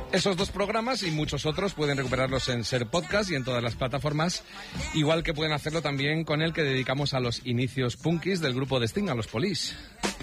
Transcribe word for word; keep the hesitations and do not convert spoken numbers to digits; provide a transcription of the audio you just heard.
Esos dos programas y muchos otros pueden recuperarlos en Ser Podcast y en todas las plataformas, igual que pueden hacerlo también con el que dedicamos a los inicios punkis del grupo de Sting, a los Police.